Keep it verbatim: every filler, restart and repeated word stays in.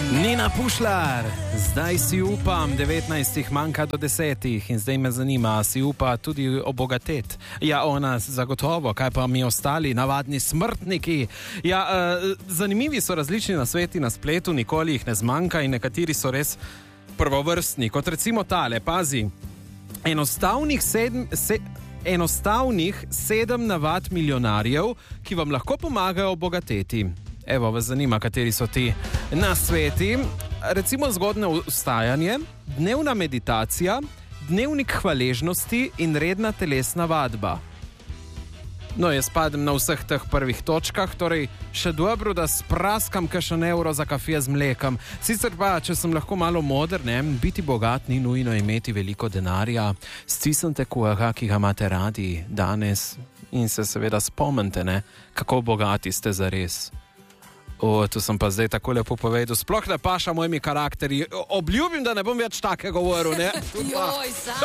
Nina Pušlar, zdaj si upam, devetnajstih manjka do desetih in zdaj me zanima, si upa tudi obogateti. Ja, ona zagotovo, kaj pa mi ostali, navadni smrtniki. Ja, uh, zanimivi so različni nasveti na spletu, nikoli jih ne zmanjka in nekateri so res prvovrstni, kot recimo tale, pazi, enostavnih sedem... Se, enostavnih sedem navad milijonarjev, ki vam lahko pomagajo obogateti. Evo, vas zanima, kateri so ti nasveti. Recimo zgodnje vstajanje, dnevna meditacija, dnevnik hvaležnosti in redna telesna vadba. No, jaz padem na vseh teh prvih točkah, torej še dobro, da spraskam kakšen evro za kafe z mlekom. Sicer pa, če sem lahko malo moder, ne, biti bogat ni nujno imeti veliko denarja. Stisnite koga, ki ga imate radi danes in se seveda spomnite, ne, kako bogati ste zares. O, tu sem pa zdaj tako lepo povedal, sploh ne paša mojimi karakteri. Obljubim, da ne bom več take govoril, ne? Joj, sam.